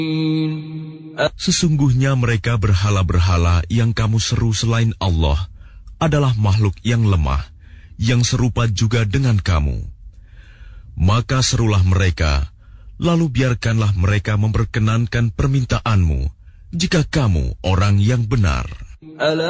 Sesungguhnya mereka berhala-berhala yang kamu seru selain Allah adalah makhluk yang lemah, yang serupa juga dengan kamu. Maka serulah mereka, lalu biarkanlah mereka memperkenankan permintaanmu, jika kamu orang yang benar.